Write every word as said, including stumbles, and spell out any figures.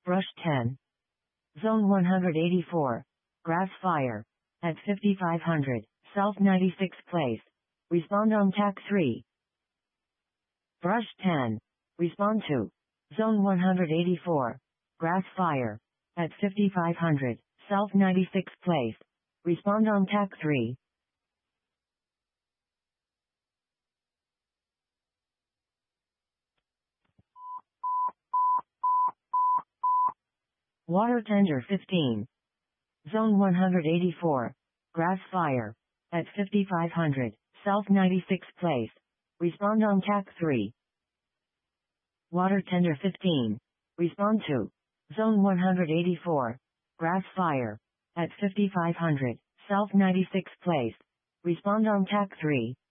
Brush ten. Zone one hundred eighty-four. Grass fire. At fifty-five hundred, South ninety-sixth place. Respond on T A C three. Brush ten. Respond to. Zone one hundred eighty-four. Grass fire. At fifty-five hundred, South ninety-sixth place. Respond on T A C three. Water tender fifteen. Zone one hundred eighty-four. Grass fire. At fifty-five hundred, South ninety-sixth place. Respond on T A C three. Water tender fifteen. Respond to. Zone one hundred eighty-four. Grass fire. At fifty-five hundred, South ninety-sixth place. Respond on T A C three.